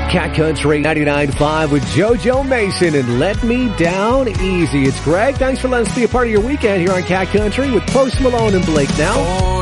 Cat Country 99.5 with JoJo Mason and Let Me Down Easy. It's Greg. Thanks for letting us be a part of your weekend here on Cat Country with Post Malone and Blake Now.